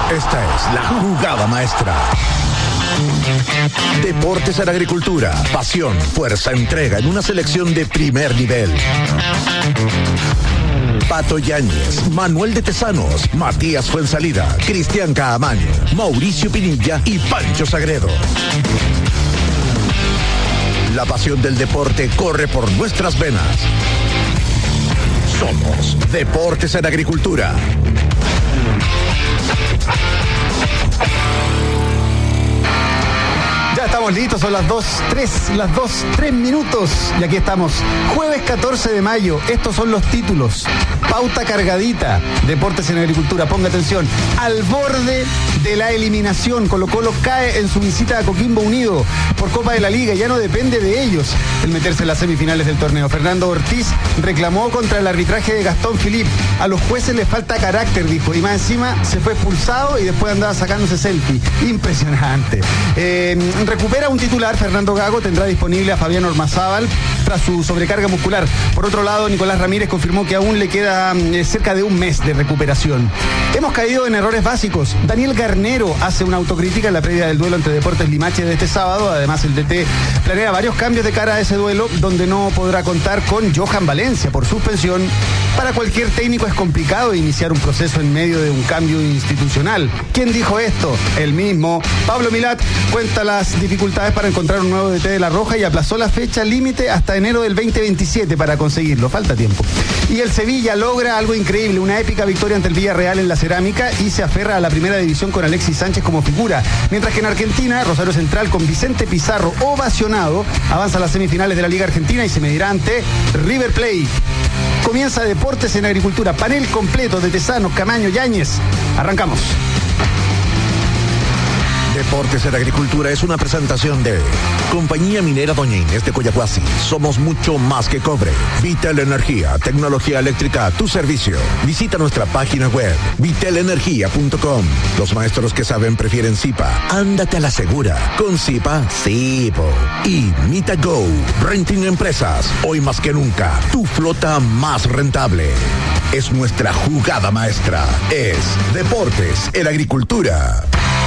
Esta es la jugada maestra. Deportes en Agricultura, pasión, fuerza, entrega en una selección de primer nivel. Pato Yáñez, Manuel de Tesanos, Matías Fuensalida, Cristian Caamaño, Mauricio Pinilla y Pancho Sagredo. La pasión del deporte corre por nuestras venas. Somos Deportes en Agricultura. Ya estamos listos, son las 2:03 minutos. Y aquí estamos, jueves 14 de mayo. Estos son los títulos. Pauta cargadita, Deportes en Agricultura. Ponga atención, al borde de la eliminación. Colo-Colo cae en su visita a Coquimbo Unido por Copa de la Liga. Ya no depende de ellos el meterse en las semifinales del torneo. Fernando Ortiz reclamó contra el arbitraje de Gastón Philippe. A los jueces les falta carácter, dijo. Y más encima se fue expulsado y después andaba sacándose selfie. Impresionante. Recupera un titular. Fernando Gago tendrá disponible a Fabián Ormazábal tras su sobrecarga muscular. Por otro lado, Nicolás Ramírez confirmó que aún le queda cerca de un mes de recuperación. Hemos caído en errores básicos. Daniel Garnero hace una autocrítica en la previa del duelo entre Deportes Limache de este sábado. Además, el DT planea varios cambios de cara a ese duelo, donde no podrá contar con Johan Valencia por suspensión. Para cualquier técnico es complicado iniciar un proceso en medio de un cambio institucional. ¿Quién dijo esto? El mismo. Pablo Milat cuenta las dificultades para encontrar un nuevo DT de La Roja y aplazó la fecha límite hasta enero del 2027 para conseguirlo. Falta tiempo. Y el Sevilla logra algo increíble, una épica victoria ante el Villarreal en la Cerámica y se aferra a la primera división con Alexis Sánchez como figura. Mientras que en Argentina, Rosario Central con Vicente Pizarro ovacionado avanza a las semifinales de la Liga Argentina y se medirá ante River Plate. Comienza Deportes en Agricultura, panel completo de Tesanos, Caamaño, Yáñez. Arrancamos. Deportes en Agricultura es una presentación de Compañía Minera Doña Inés de Coyahuasi. Somos mucho más que cobre. Vital Energía, tecnología eléctrica a tu servicio. Visita nuestra página web, vitalenergia.com. Los maestros que saben prefieren Zipa. Ándate a la segura. Con Zipa, sí, po. Y MitaGo, Renting Empresas. Hoy más que nunca, tu flota más rentable. Es nuestra jugada maestra. Es Deportes en Agricultura.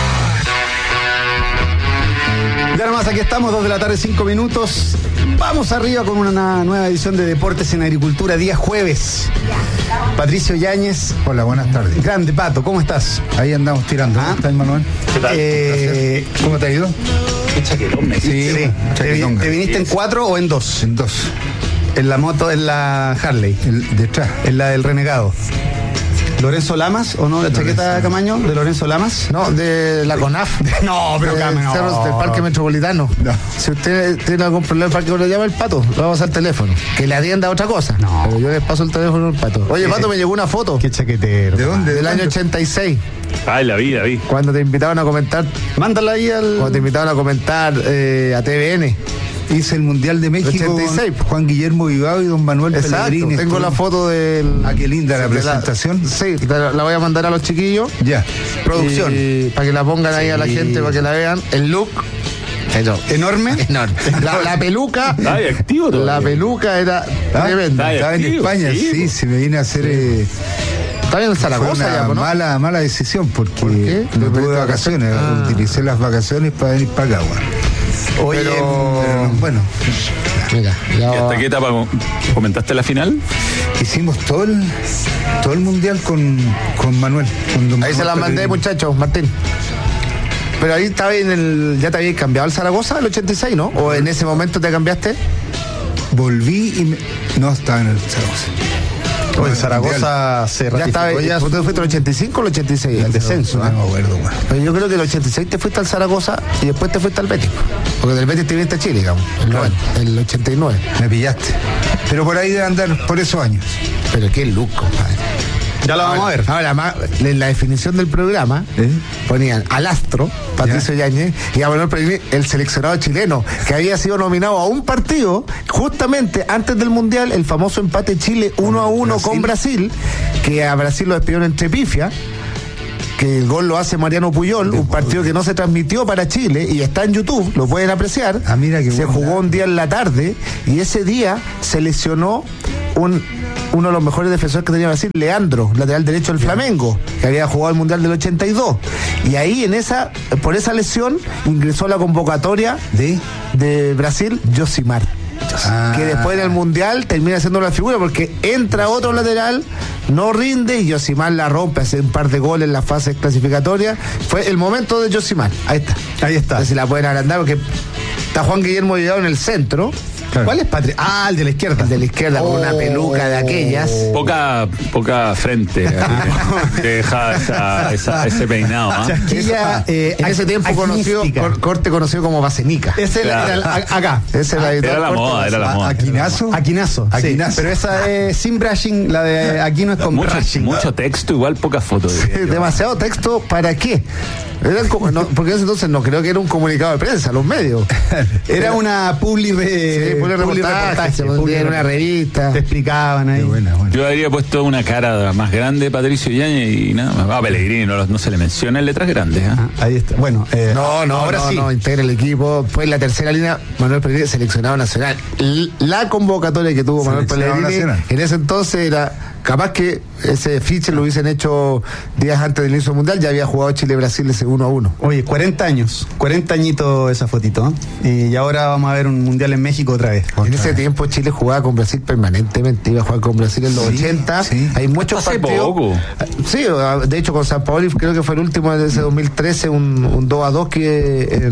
Ya nomás, aquí estamos, 2 de la tarde, 5 minutos. Vamos arriba con una nueva edición de Deportes en Agricultura, día jueves. Patricio Yáñez. Hola, buenas tardes. Grande, Pato, ¿cómo estás? Ahí andamos tirando. ¿Cómo estás, Manuel? ¿Qué tal? ¿Cómo te ha ido? Qué chaquetón, sí. ¿Te viniste en 4 o en 2? En 2. En la moto, en la Harley. Detrás. En la del Renegado. ¿Lorenzo Lamas o no? ¿La chaqueta Caamaño de Lorenzo Lamas? No, de la CONAF. No, pero Caamaño. Cerros del Parque Metropolitano. No. Si usted tiene algún problema del parque, lo llama el Pato, lo vamos al teléfono. Que le atienda otra cosa. No. Pero yo les paso el teléfono al Pato. Oye, Pato, me llegó una foto. Qué chaquetero. ¿De dónde? Del año 86. Ay, la vi. Cuando te invitaban a comentar. Mándala ahí al. Cuando te invitaban a comentar a TVN. Hice el Mundial de México 86. Con Juan Guillermo Vivado y don Manuel Pellegrini. Tengo la foto del... Ah, qué linda la presentación. Sí, la voy a mandar a los chiquillos. Ya. Producción. Para que la pongan ahí a la gente, para que la vean. El look... ¿Enorme? Enorme. La peluca... Estaba activo todavía. La peluca era tremenda. Estaba en España, sí, se me vine a hacer... Estaba en Zaragoza ya, ¿no? Mala decisión, porque ¿por qué? no tuve vacaciones. Utilicé las vacaciones para venir para acá, Oye, pero bueno. Mira, ¿Y hasta qué etapa comentaste la final? Hicimos todo el mundial con Manuel. Ahí se la mandé, muchachos, Martín. Pero ahí estaba ya te habías cambiado el Zaragoza el 86, ¿no? ¿O en ese momento te cambiaste? Volví y no estaba en el Zaragoza. O en Zaragoza se ratificó ya. ¿Tú te fuiste el 85 o el 86? El descenso. No me acuerdo, bueno. Pero yo creo que el 86 te fuiste al Zaragoza y después te fuiste al Betis. Porque del Betis te viniste a Chile, digamos. El 89. Me pillaste. Pero por ahí debe andar por esos años. Pero qué look, compadre. Ya lo vamos a ver. Ahora, en la definición del programa ponían al astro, Patricio Yáñez, y a Manuel Pellegrini, el seleccionado chileno, que había sido nominado a un partido justamente antes del Mundial, el famoso empate Chile 1-1 con Brasil, que a Brasil lo despidieron entre pifia, que el gol lo hace Mariano Puyol, un partido que no se transmitió para Chile y está en YouTube, lo pueden apreciar. Mira que se jugó un día en la tarde y ese día se lesionó un uno de los mejores defensores que tenía Brasil, Leandro, lateral derecho del Flamengo, que había jugado el Mundial del 82. Y ahí por esa lesión ingresó a la convocatoria de Brasil, Josimar. Que después en el Mundial termina siendo la figura porque entra otro lateral, no rinde y Josimar la rompe, hace un par de goles en la fase clasificatoria. Fue el momento de Josimar. Ahí está. Entonces, si la pueden agrandar porque está Juan Guillermo Vidal en el centro. Claro. ¿Cuál es Patria? El de la izquierda. El de la izquierda, con una peluca de aquellas. Poca frente. Que deja ese peinado. Chasquilla, en ese tiempo corte conocido como Basenica. Ese era acá. Ese era la moda. Aquinazo. Sí, pero esa es sin brushing, la de Aquino es con brushing. Mucho texto, igual pocas fotos. Sí, demasiado texto, ¿para qué? Porque en ese entonces no creo que era un comunicado de prensa, los medios. Era una publi reportaje, era una revista. Te explicaban ahí. Buena. Yo habría puesto una cara más grande de Patricio Yáñez y nada más. Pellegrini no se le menciona en letras grandes. Ahí está. Bueno, ahora sí. Integra el equipo. Fue en la tercera línea Manuel Pellegrini, seleccionado nacional. La convocatoria que tuvo Manuel Pellegrini en ese entonces era... Capaz que ese fiche lo hubiesen hecho días antes del inicio del Mundial, ya había jugado Chile-Brasil ese 1-1. Oye, 40 añitos esa fotito, y ahora vamos a ver un Mundial en México otra vez. En ese tiempo Chile jugaba con Brasil permanentemente, iba a jugar con Brasil en los 80. Sí. Hay muchos partidos. Poco. Sí, de hecho con San Paoli creo que fue el último de ese 2013, un 2-2 que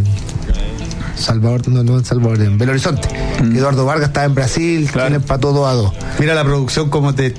en Belo Horizonte. Eduardo Vargas estaba en Brasil, claro. Chile empató 2-2. Mira la producción cómo te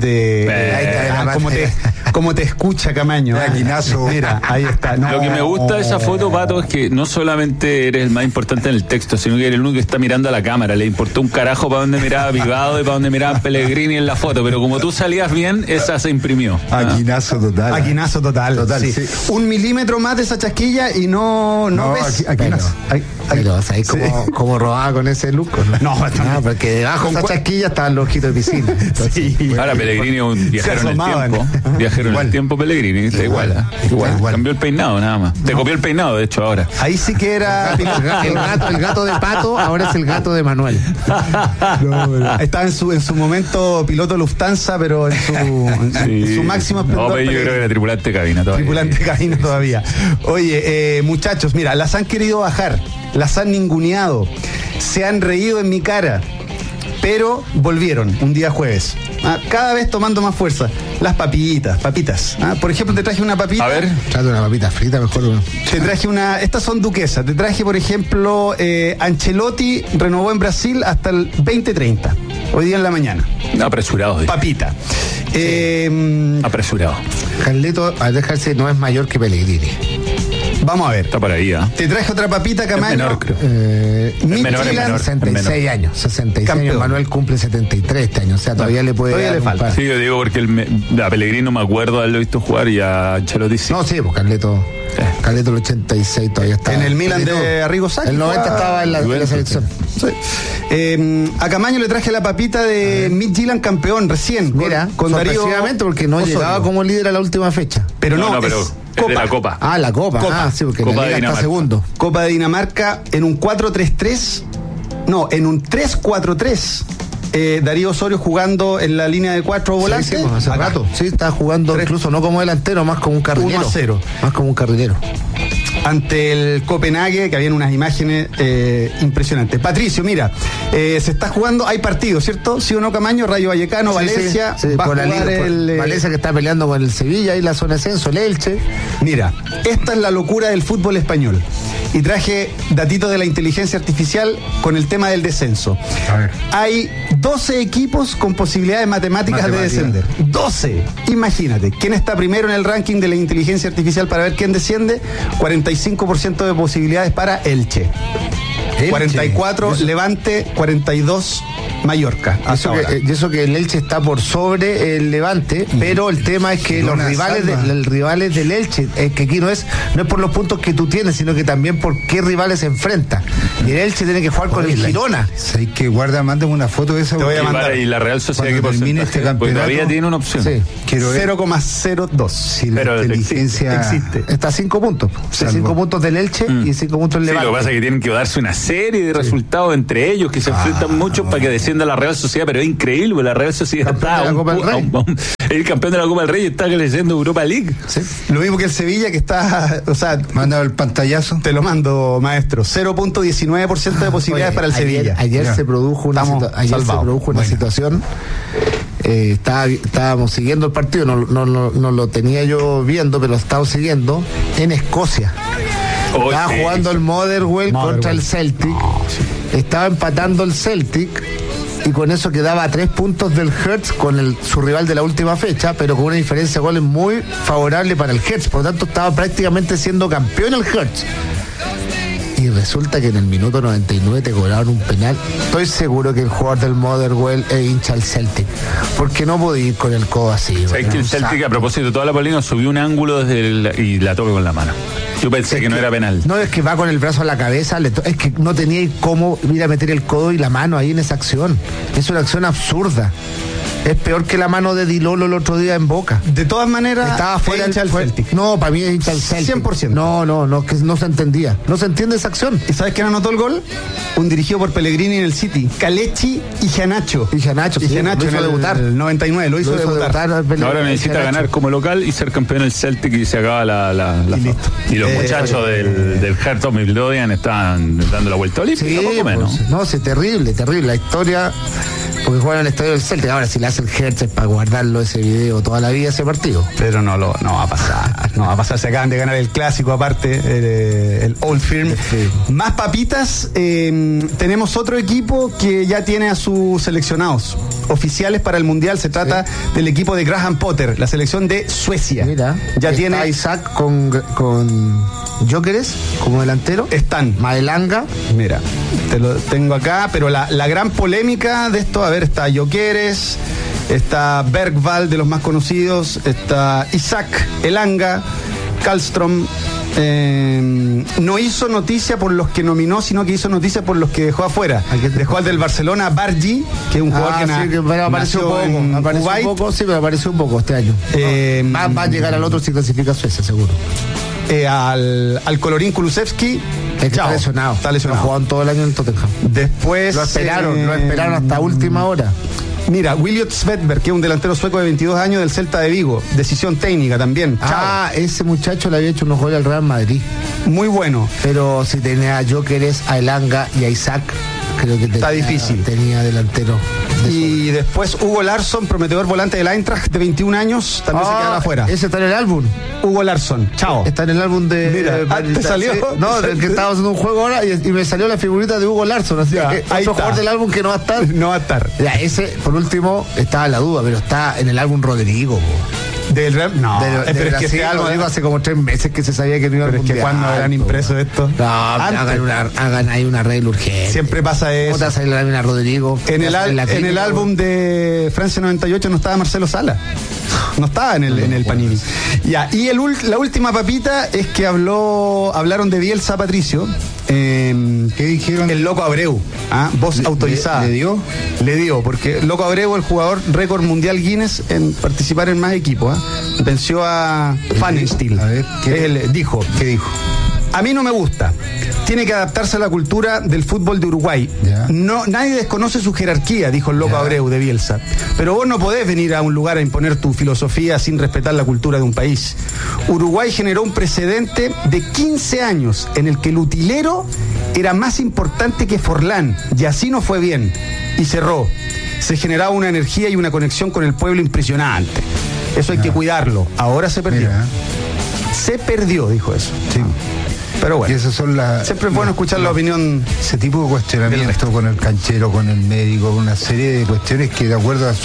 escucha, Camaño. Aquinazo. Mira, ahí está. Lo que me gusta de esa foto, Pato, es que no solamente eres el más importante en el texto, sino que eres el único que está mirando a la cámara. Le importó un carajo para dónde miraba Vivado y para dónde miraba Pellegrini en la foto, pero como tú salías bien, esa se imprimió. Aquinazo total. Sí. 1 milímetro más de esa chasquilla y no ves. Aquinazo. Pero ahí como robaba con ese look, ¿no? No, porque debajo de esa chasquilla estaban los ojitos de piscina. Sí. Ahora Pellegrini es un viajero en el tiempo. Viajero en el tiempo Pellegrini, está igual. Cambió el peinado nada más. Te copió el peinado, de hecho, ahora. Ahí sí que era el gato de Pato, ahora es el gato de Manuel. Estaba en su momento piloto Lufthansa, pero en su máximo esplendor. No, pero yo creo que era tripulante cabina todavía. Oye, muchachos, mira, las han querido bajar, las han ninguneado, se han reído en mi cara, pero volvieron un día jueves, cada vez tomando más fuerza. Las papitas. Por ejemplo, te traje una papita. A ver, trate una papita frita mejor. Te traje estas son duquesas. Te traje, por ejemplo, Ancelotti renovó en Brasil hasta el 2030, hoy día en la mañana. Apresurado. Papita. Apresurado. Carleto, al dejarse, no es mayor que Pellegrini. Vamos a ver. Está por ahí, Te traje otra papita, Camaño. Es menor, creo. Menor. 66 años. 66 años. Manuel cumple 73 este año. O sea, todavía le falta. Sí, yo digo porque a Pellegrini no me acuerdo de haberlo visto jugar y a Ancelotti sí. No, sí, pues Carleto el 86 todavía está. En el Milan de Arrigo Sacchi. El 90 estaba en la selección. Sí. A Camaño le traje la papita de Midtjylland campeón recién. Mira, con Darío, porque no llegaba como líder a la última fecha. Pero es de la Copa. La Copa. Sí, porque Copa la Liga está segundo. Copa de Dinamarca en un 4-3-3. No, en un 3-4-3. Darío Osorio jugando en la línea de 4 volantes. Sí, hace rato. Sí, está jugando incluso no como delantero, más como un carrilero. 1-0. Más como un carrilero. Ante el Copenhague, que habían unas imágenes impresionantes. Patricio, mira, se está jugando, hay partidos, ¿cierto? ¿Sí o no, Camaño? Rayo Vallecano, Valencia, va a jugar Valencia, que está peleando con el Sevilla y la zona de ascenso, el Elche. Mira, esta es la locura del fútbol español. Y traje datitos de la inteligencia artificial con el tema del descenso. A ver. Hay 12 equipos con posibilidades matemáticas de descender. 12. Imagínate, ¿quién está primero en el ranking de la inteligencia artificial para ver quién desciende? 45% de posibilidades para Elche. 44 Levante, 42 Mallorca. Y eso que el Elche está por sobre el Levante, pero el tema es que los rivales del Elche, que aquí no es por los puntos que tú tienes, sino que también por qué rivales se enfrenta. Y el Elche tiene que jugar con el Girona. Hay que mándame una foto de esa. Te voy a mandar. Y la Real Sociedad que termine este campeonato todavía tiene una opción. Sí. 0,02. Si la inteligencia existe. Está a 5 puntos. 5 puntos del Elche y 5 puntos del Levante. Lo que pasa es que tienen que darse una serie de resultados entre ellos que se enfrentan mucho para que desciendan defiende a la Real Sociedad, pero es increíble, porque la Real Sociedad Campeón está de la Copa del Rey. el campeón de la Copa del Rey está leyendo Europa League. Sí. Lo mismo que el Sevilla, que está, o sea, Manda el pantallazo. te lo mando, maestro. 0.19% de posibilidades Oye, para el Sevilla. Ayer Ya. se produjo una, Estamos salvados. una situación. Estábamos siguiendo el partido, no lo tenía yo viendo, pero lo estaba siguiendo en Escocia. Estaba jugando el Motherwell contra el Celtic. Estaba empatando el Celtic y con eso quedaba a 3 puntos del Hertz con su rival de la última fecha, pero con una diferencia de goles muy favorable para el Hertz. Por lo tanto, estaba prácticamente siendo campeón el Hertz. Y resulta que en el minuto 99 te cobraron un penal. Estoy seguro que el jugador del Motherwell es hincha al Celtic, porque no podía ir con el codo así. ¿Sabes que el Celtic, a propósito de toda la polina, subió un ángulo y la toca con la mano? Yo pensé que no era penal. No, es que va con el brazo a la cabeza, es que no tenía cómo ir a meter el codo y la mano ahí en esa acción. Es una acción absurda. Es peor que la mano de Di Lolo el otro día en Boca. De todas maneras, Estaba fuera hincha del al Celtic. No, para mí es hincha al Celtic. 100%. No, que no se entendía. No se entiende esa acción. ¿Y sabes quién anotó el gol? Un dirigido por Pellegrini en el City. Kalechi y Gianacho. Y Gianacho, sí, Gianacho lo hizo en debutar. el 99, lo hizo debutar. Ahora necesita ganar como local y ser campeón del Celtic y se acaba la Y listo. Y los muchachos del Hertha Midlothian están dando la vuelta olímpica, Sí, poco menos. pues, no, sí, terrible. La historia, porque juegan en el estadio del Celtic. Ahora, si le hace el Hertz es para guardarlo ese video toda la vida, ese partido. Pero no va a pasar. No va a pasar. Se acaban de ganar el clásico, aparte, el Old Firm. Sí. Más papitas. Tenemos otro equipo que ya tiene a sus seleccionados oficiales para el Mundial. Se trata del equipo de Graham Potter, la selección de Suecia. Mira, ya está tiene. Isaac con Gyökeres como delantero. Están. Maelanga. Mira, te lo tengo acá, pero la gran polémica de esto, a ver, está Gyökeres, está Bergvall, de los más conocidos, está Isaac Elanga, Karlström. No hizo noticia por los que nominó, sino que hizo noticia por los que dejó afuera. Dejó al del Barcelona, Bargi, que es un jugador que apareció un poco. Apareció un poco, sí, pero apareció un poco este año. Va a llegar al otro si clasifica a Suecia, seguro. Al Colorín Kulusevski. Está lesionado. Está lesionado. Ha jugado todo el año en el Tottenham. Después. Lo esperaron hasta última hora. Mira, Williot Svedberg, que es un delantero sueco de 22 años del Celta de Vigo. Decisión técnica también. Ese muchacho le había hecho unos goles al Real Madrid. Muy bueno. Pero si tenía a Gyökeres, a Elanga y a Isaac, creo que está difícil. Tenía delantero. Y después Hugo Larsson, prometedor volante del Eintracht de 21 años, también se queda afuera. Ese está en el álbum. Hugo Larsson, chao. Está en el álbum de. Mira, ¿te salió? No, del que estaba haciendo un juego ahora y me salió la figurita de Hugo Larsson. Así ya, que ahí otro jugador del álbum que no va a estar. No va a estar. Ya, ese, por último, estaba en la duda, pero está en el álbum Rodrigo. Del Real, no, pero es que este álbum digo, hace como 3 meses que se sabía que no iba a Pero es que cuando habrán impreso esto. No, hagan ahí una regla urgente. Siempre pasa eso. Otra sale la mina Rodrigo. En el álbum de Francia 98 no estaba Marcelo Sala. No estaba en el Panini. Ya, y la última papita es que hablaron de Bielsa Patricio. ¿Qué dijeron? El Loco Abreu, voz autorizada. ¿Le dio? Le dio, porque Loco Abreu, el jugador récord mundial Guinness en participar en más equipos, venció a Pfannenstiel. A ver, Él dijo. ¿Qué dijo? A mí no me gusta. Tiene que adaptarse a la cultura del fútbol de Uruguay. Ya. No, nadie desconoce su jerarquía, dijo el Loco Abreu de Bielsa. Pero vos no podés venir a un lugar a imponer tu filosofía sin respetar la cultura de un país. Uruguay generó un precedente de 15 años en el que el utilero era más importante que Forlán, y así no fue bien. Y cerró. Se generaba una energía y una conexión con el pueblo impresionante. Eso hay que cuidarlo. Ahora se perdió. Mira. Se perdió, dijo eso. Sí. Pero bueno, y esas son siempre es bueno escuchar la opinión. Ese tipo de cuestionamiento con el canchero, con el médico, con una serie de cuestiones que de acuerdo a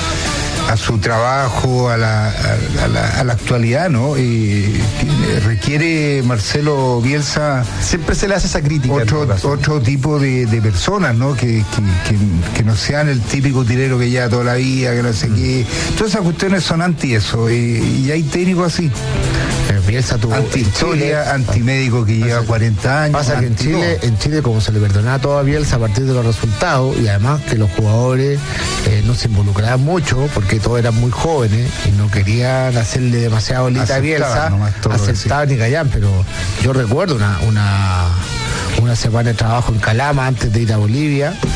su trabajo, a la actualidad, ¿no? Y requiere Marcelo Bielsa. Siempre se le hace esa crítica. Otro tipo de personas, ¿no? Que no sean el típico utilero que lleva toda la vida, que no sé qué. Todas esas cuestiones son anti eso. Y hay técnicos así. Bielsa tuvo anti-historia, antimédico que lleva 40 años. Pasa que en Chile, como se le perdonaba todo a Bielsa a partir de los resultados, y además que los jugadores no se involucraban mucho porque todos eran muy jóvenes y no querían hacerle demasiado bolita a Bielsa, aceptaban y callaban. Pero yo recuerdo una semana de trabajo en Calama antes de ir a Bolivia,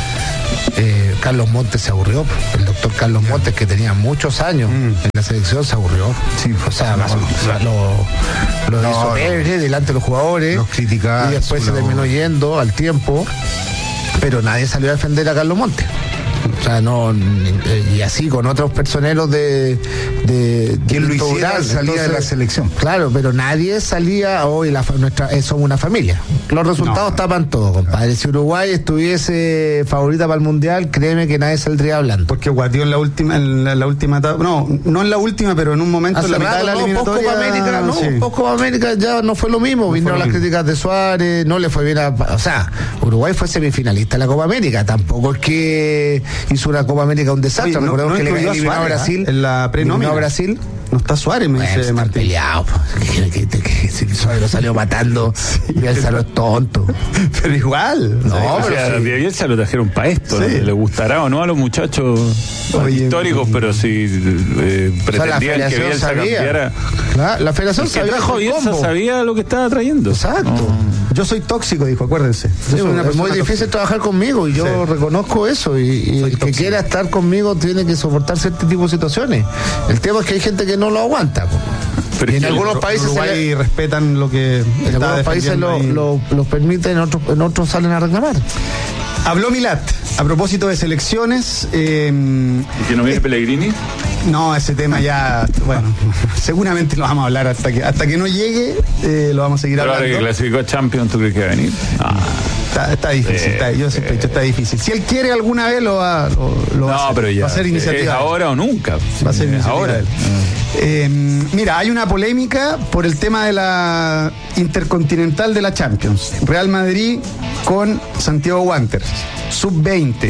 Carlos Montes se aburrió. El doctor Carlos Montes, que tenía muchos años en la selección, se aburrió. Sí, o sea, lo hizo pebre delante de los jugadores. Los criticaba. Y después se terminó yendo al tiempo. Pero nadie salió a defender a Carlos Montes. O sea, y así con otros personeros de quien lo hiciera salía de la selección. Claro, pero nadie salía. Hoy somos una familia. Los resultados tapan todo, compadre. Si Uruguay estuviese favorita para el Mundial, créeme que nadie saldría hablando. Porque guateó en la última etapa. No en la última, pero en un momento en la mitad de la eliminatoria. Post-Copa América ya no fue lo mismo. Vinieron las críticas de Suárez, no le fue bien o sea, Uruguay fue semifinalista en la Copa América. Tampoco es que hizo una Copa América un desastre. Recordemos que le eliminó a Brasil. En la pre-nómina. A Brasil. No está Suárez, me dice Martín. Peleado. Suárez lo salió matando. Bielsa no es tonto. Pero igual. No, pero Bielsa lo trajeron para esto. Sí. Le gustará o no a los muchachos históricos, pero si pretendían que Bielsa cambiara. La federación sabía lo que estaba trayendo. Exacto. Yo soy tóxico, dijo, acuérdense. Es muy difícil trabajar conmigo y yo reconozco eso. Y el que quiera estar conmigo tiene que soportar cierto tipo de situaciones. El tema es que hay gente que no lo aguanta. Pero en algunos países respetan lo que en algunos países lo permiten, en otros salen a reclamar. Habló Milat a propósito de selecciones. ¿Y que no viene Pellegrini? No, ese tema ya, bueno, seguramente lo vamos a hablar hasta que no llegue, lo vamos a seguir hablando. Ahora que clasificó a Champions, ¿tú crees que va a venir? Está difícil, yo siempre he dicho, está difícil. Si él quiere alguna vez lo va a hacer. Pero ya, va a ser iniciativa. ¿Es ahora o nunca? Va a ser iniciativa ahora. Mira, hay una polémica por el tema de la Intercontinental de la Champions. Real Madrid con Santiago Wanderers, sub-20.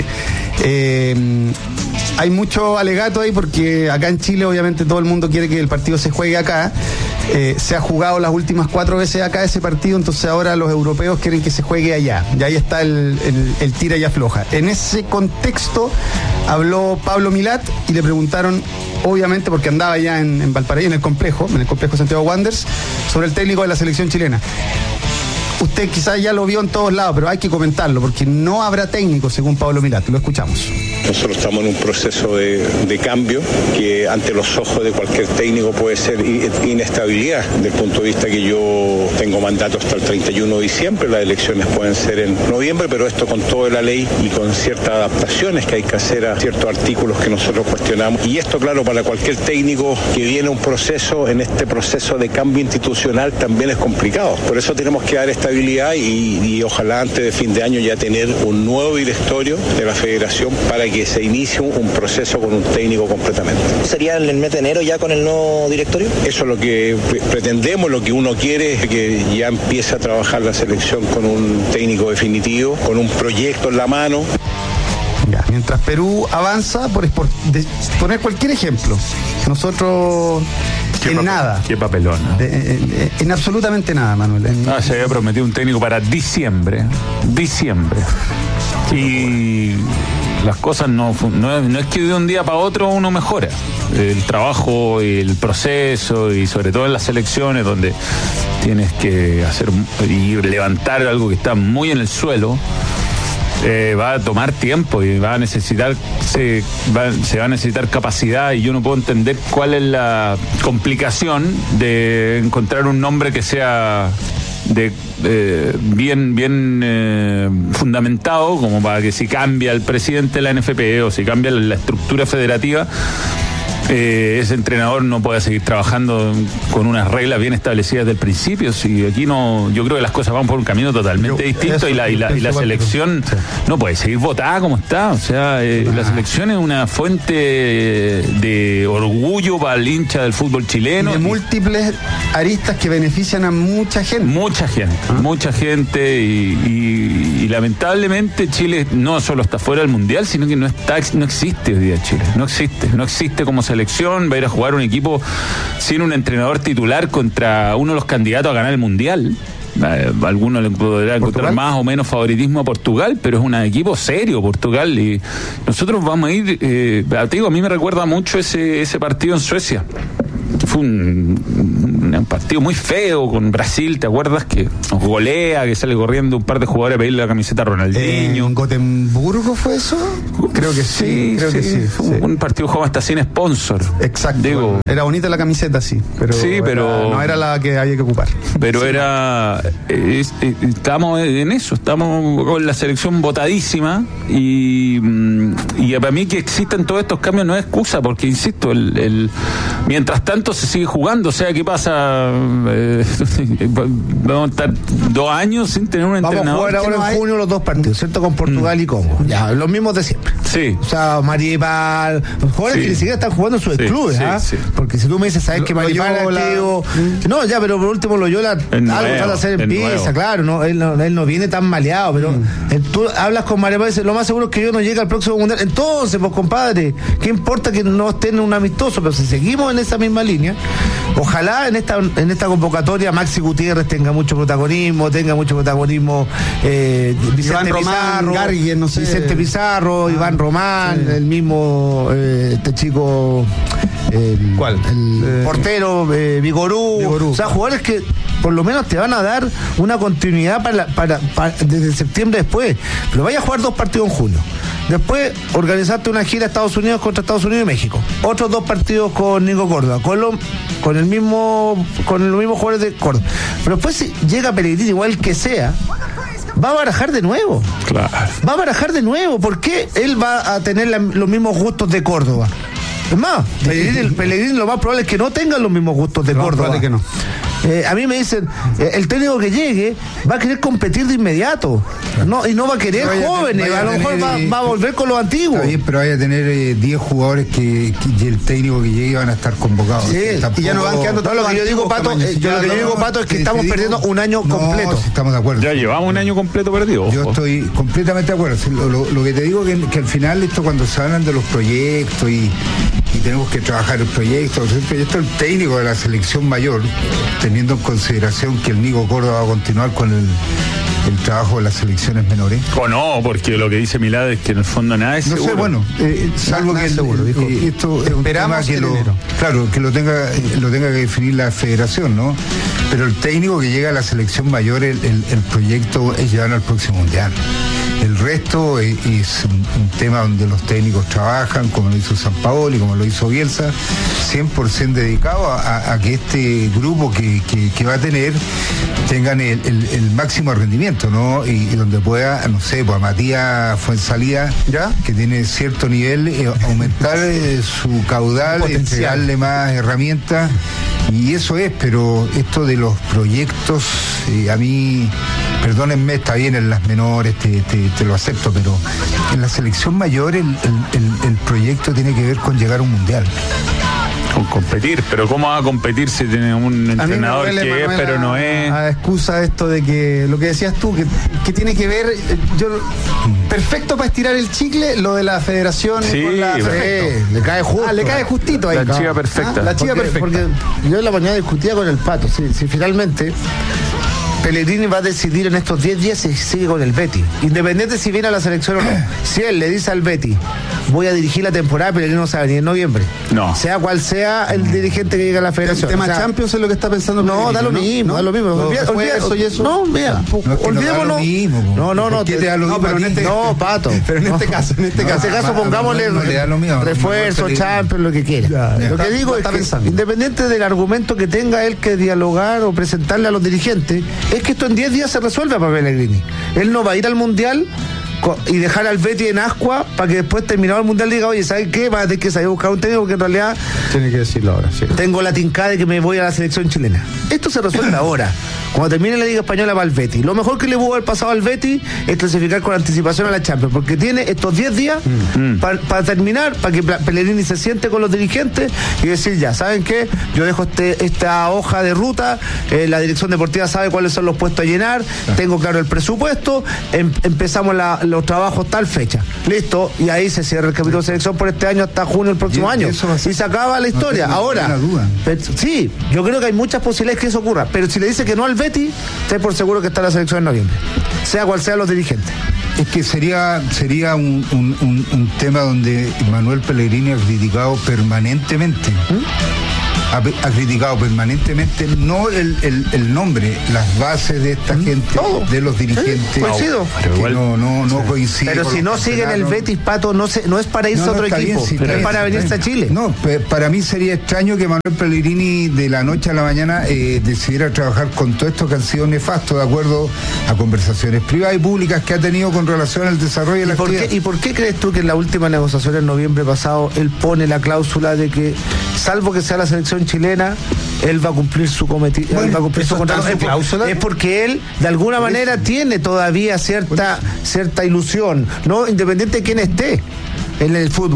Hay mucho alegato ahí porque acá en Chile obviamente todo el mundo quiere que el partido se juegue acá. Se ha jugado las últimas 4 veces acá ese partido, entonces ahora los europeos quieren que se juegue allá. Y ahí está el tira y afloja. En ese contexto habló Pablo Milat y le preguntaron, obviamente porque andaba ya en Valparaíso, en el complejo Santiago Wanderers, sobre el técnico de la selección chilena. Usted quizás ya lo vio en todos lados, pero hay que comentarlo porque no habrá técnico, según Pablo Milat. Lo escuchamos. Nosotros estamos en un proceso de cambio que ante los ojos de cualquier técnico puede ser inestabilidad. Desde el punto de vista que yo tengo mandato hasta el 31 de diciembre, las elecciones pueden ser en noviembre, pero esto con toda la ley y con ciertas adaptaciones que hay que hacer a ciertos artículos que nosotros cuestionamos. Y esto, claro, para cualquier técnico que viene un proceso, en este proceso de cambio institucional también es complicado. Por eso tenemos que dar estabilidad y ojalá antes de fin de año ya tener un nuevo directorio de la federación para que se inicie un proceso con un técnico completamente. ¿Sería en el mes de enero ya con el nuevo directorio? Eso es lo que pretendemos, lo que uno quiere es que ya empiece a trabajar la selección con un técnico definitivo, con un proyecto en la mano. Ya, mientras Perú avanza, por poner cualquier ejemplo, nosotros nada. Qué papelón. En absolutamente nada, Manuel. Se había prometido un técnico para diciembre. Y las cosas no es que de un día para otro uno mejora. El trabajo y el proceso, y sobre todo en las selecciones donde tienes que hacer y levantar algo que está muy en el suelo, va a tomar tiempo y se va a necesitar capacidad, y yo no puedo entender cuál es la complicación de encontrar un nombre que sea bien fundamentado, como para que si cambia el presidente de la NFP o si cambia la estructura federativa, ese entrenador no puede seguir trabajando con unas reglas bien establecidas del principio. Si aquí yo creo que las cosas van por un camino totalmente distinto, y la selección no puede seguir votada como está. O sea, la selección es una fuente de orgullo para el hincha del fútbol chileno. De múltiples aristas que benefician a mucha gente. Mucha gente, y lamentablemente Chile no solo está fuera del Mundial, sino que no existe hoy día Chile. No existe como selección. Va a ir a jugar un equipo sin un entrenador titular contra uno de los candidatos a ganar el Mundial. Algunos le podrán encontrar más o menos favoritismo a Portugal, pero es un equipo serio Portugal, y nosotros vamos a ir, te digo, a mí me recuerda mucho ese partido en Suecia. Fue un un partido muy feo con Brasil, ¿te acuerdas? Que nos golea, que sale corriendo un par de jugadores a pedirle la camiseta a Ronaldinho. ¿En Gotemburgo fue eso? Creo que sí. Creo que sí. Un partido jugado hasta sin sponsor. Exacto. Digo, era bonita la camiseta, sí. Pero no era la que había que ocupar. Pero estamos en eso, estamos con la selección botadísima y para mí que existan todos estos cambios no es excusa, porque insisto, mientras tanto se sigue jugando. O sea, ¿qué pasa? Vamos a estar 2 años sin tener un entrenador. Vamos a jugar ahora en junio los 2 partidos, ¿cierto? Con Portugal y Congo. Ya, los mismos de siempre. Sí. O sea, Maripal, los jugadores que ni siquiera están jugando en sus clubes, ¿ah? Sí. Porque si tú me dices, ¿sabes que Maripal activo? No, ya, pero por último Loyola algo trata de hacer en pieza, claro, no, él no viene tan maleado, pero tú hablas con Maripal y dices, lo más seguro es que yo no llegue al próximo mundial. Entonces, pues compadre, ¿qué importa que no estén en un amistoso? Pero si seguimos en esa misma línea, ojalá en esta convocatoria Maxi Gutiérrez tenga mucho protagonismo Vicente Pizarro, Garguien, no sé. Vicente Pizarro, Iván Román, sí. El mismo este chico, ¿cuál? El portero Vigorú. O sea, jugadores que por lo menos te van a dar una continuidad para desde septiembre después. Pero vaya a jugar 2 partidos en junio. Después organizarte una gira a Estados Unidos contra Estados Unidos y México. Otros 2 partidos con Nico Córdoba, con los mismos jugadores de Córdoba. Pero después si llega Pellegrini, igual que sea, va a barajar de nuevo. Claro. Va a barajar de nuevo. ¿Por qué él va a tener los mismos gustos de Córdoba? Es más, Pellegrini lo más probable es que no tenga los mismos gustos de Córdoba. Probable que no. A mí me dicen, el técnico que llegue va a querer competir de inmediato, y no va a querer jóvenes, a lo mejor va a volver con los antiguos. Está bien, pero vaya a tener 10 jugadores que el técnico que llegue van a estar convocados. Sí, y ya no van quedando todos. Lo que yo digo, Pato, es que estamos perdiendo un año completo. Si estamos de acuerdo. Ya llevamos un año completo perdido. Yo estoy completamente de acuerdo. Lo que te digo que al final esto, cuando se hablan de los proyectos y tenemos que trabajar el proyecto del técnico de la selección mayor, teniendo en consideración que el Nico Córdoba va a continuar con el trabajo de las selecciones menores. O no, porque lo que dice Milad es que en el fondo nada es seguro. No sé, bueno, salvo que seguro, dijo, esto es un tema que lo tenga que definir la federación, ¿no? Pero el técnico que llega a la selección mayor, el proyecto es llevarlo al próximo mundial. El resto es un tema donde los técnicos trabajan, como lo hizo Sampaoli, como lo hizo Bielsa, 100% dedicado a que este grupo que va a tener tengan el máximo rendimiento, ¿no? Y donde pueda, no sé, pues a Matías Fuenzalía, que tiene cierto nivel, aumentar su caudal, entregarle más herramientas, y eso es. Pero esto de los proyectos, a mí, perdónenme, está bien en las menores, te lo acepto, pero en la selección mayor el proyecto tiene que ver con llegar a un mundial. Con competir, pero ¿cómo va a competir si tiene un entrenador que es, pero no es? A excusa esto de que lo que decías tú, que tiene que ver, perfecto para estirar el chicle, lo de la federación. Sí, con le cae justo. Le cae justito ahí. La chica perfecta. La chica perfecta. Porque yo en la mañana discutía con el Pato, si finalmente Pellegrini va a decidir en estos 10 días si sigue con el Betis, independiente si viene a la selección o no. Si él le dice al Betis, voy a dirigir la temporada, Pellegrini no sabe ni en noviembre. No. Sea cual sea el dirigente que llega a la federación. El tema Champions es lo que está pensando. No, da lo mismo, da lo mismo. No, mira, olvidémonos. No, Pato. Pero en este caso, pongámosle refuerzo, Champions, lo que quiera. Lo que digo es que, independiente del argumento que tenga él que dialogar o presentarle a los dirigentes, es que esto en 10 días se resuelve para Pellegrini. Él no va a ir al Mundial y dejar al Betis en ascua para que después, terminado el Mundial, diga, oye, ¿sabes qué? Va a tener que salir a buscar un técnico, porque en realidad tiene que decirlo ahora, sí. Tengo la tincada de que me voy a la selección chilena. Esto se resuelve ahora. Cuando termine la Liga Española va al Betis. Lo mejor que le pudo haber pasado al Betis es clasificar con anticipación a la Champions, porque tiene estos 10 días para terminar, para que Pellegrini se siente con los dirigentes y decir, ya, ¿saben qué? Yo dejo esta hoja de ruta, la dirección deportiva sabe cuáles son los puestos a llenar, tengo claro el presupuesto, empezamos los trabajos tal fecha. Listo, y ahí se cierra el capítulo de selección por este año hasta junio del próximo año. Y se acaba la historia. Ahora, sí, yo creo que hay muchas posibilidades que eso ocurra, pero si le dice que no al Betis, esté por seguro que está la selección en noviembre, sea cual sea los dirigentes. Es que sería un tema donde Manuel Pellegrini ha criticado permanentemente ha criticado permanentemente no el nombre, las bases de esta gente, todo. de los dirigentes. Coincido. Que no coincide. Pero con si los no siguen el canteranos. Betis, Pato, no es para irse a otro está equipo, bien, sí, está es bien, para sí, venirse está a Chile. No, para mí sería extraño que Manuel Pellegrini de la noche a la mañana decidiera trabajar con todo esto que han sido nefastos, de acuerdo a conversaciones privadas y públicas que ha tenido con relación al desarrollo de la actividad. ¿Y por qué crees tú que en la última negociación en noviembre pasado él pone la cláusula de que, salvo que sea la selección chilena, él va a cumplir su cometido, Bueno, él va a cumplir su eso contrato? está en su cláusula. Es porque él, de alguna manera, tiene todavía cierta ilusión, ¿no? Independiente de quién esté en el fútbol.